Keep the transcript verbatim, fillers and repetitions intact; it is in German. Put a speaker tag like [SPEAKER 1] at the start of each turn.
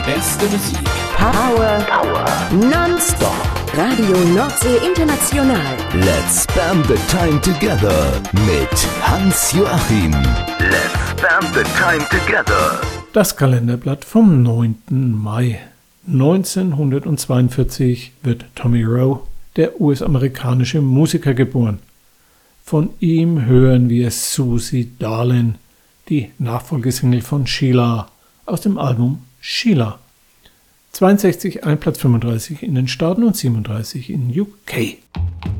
[SPEAKER 1] Beste Musik.
[SPEAKER 2] Power. Power. Non-stop. Radio Nordsee International.
[SPEAKER 3] Let's spend the time together mit Hans-Joachim. Let's spend the time together.
[SPEAKER 4] Das Kalenderblatt vom neunten Mai. neunzehnhundertzweiundvierzig wird Tommy Roe, der U S-amerikanische Musiker, geboren. Von ihm hören wir Susie Darlin, die Nachfolgesingle von Sheila aus dem Album Sheila. zweiundsechzig, ein Platz fünfunddreißig in den Staaten und siebenunddreißig in U K.